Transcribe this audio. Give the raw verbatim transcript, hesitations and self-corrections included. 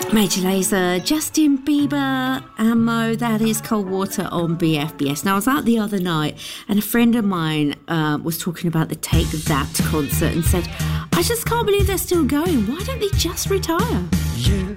Major Lazer, Justin Bieber, Ammo, that is Cold Water on B F B S. Now, I was out the other night and a friend of mine uh, was talking about the Take That concert and said, I just can't believe they're still going. Why don't they just retire? You